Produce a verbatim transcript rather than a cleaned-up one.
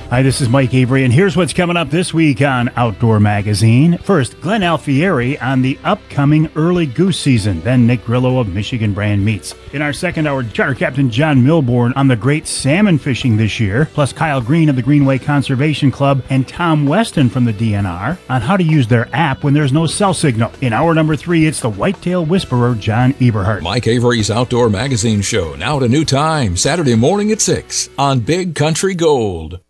Hi, this is Mike Avery, and here's what's coming up this week on Outdoor Magazine. First, Glenn Alfieri on the upcoming early goose season. Then Nick Grillo of Michigan Brand Meats. In our second hour, Charter Captain John Milborn on the great salmon fishing this year, plus Kyle Green of the Greenway Conservation Club and Tom Weston from the D N R on how to use their app when there's no cell signal. In hour number three, it's the whitetail whisperer, John Eberhardt. Mike Avery's Outdoor Magazine show, now at a new time, Saturday morning at six on Big Country Gold.